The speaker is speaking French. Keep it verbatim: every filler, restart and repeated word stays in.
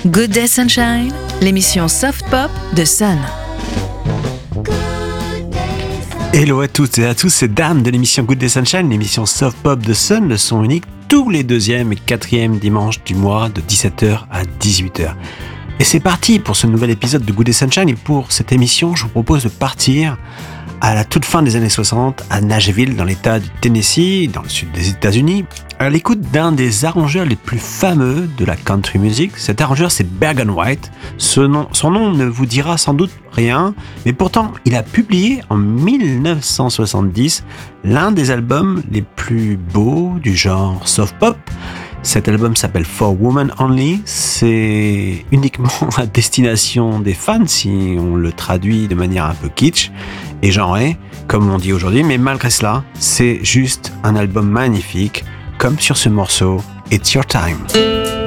Good Day Sunshine, l'émission soft pop de Sun. Hello à toutes et à tous, c'est Dan de l'émission Good Day Sunshine, l'émission soft pop de Sun, le son unique tous les deuxième et quatrième dimanches du mois de dix-sept heures à dix-huit heures. Et c'est parti pour ce nouvel épisode de Good Day Sunshine, et pour cette émission, je vous propose de partir à la toute fin des années soixante à Nashville, dans l'état du Tennessee, dans le sud des États-Unis, à l'écoute d'un des arrangeurs les plus fameux de la country music. Cet arrangeur, c'est Bergen White. Ce nom, son nom ne vous dira sans doute rien, mais pourtant, il a publié en dix-neuf cent soixante-dix l'un des albums les plus beaux du genre soft pop. Cet album s'appelle For Women Only. C'est uniquement à destination des fans, si on le traduit de manière un peu kitsch et genrée, comme on dit aujourd'hui. Mais malgré cela, c'est juste un album magnifique, comme sur ce morceau It's Your Time.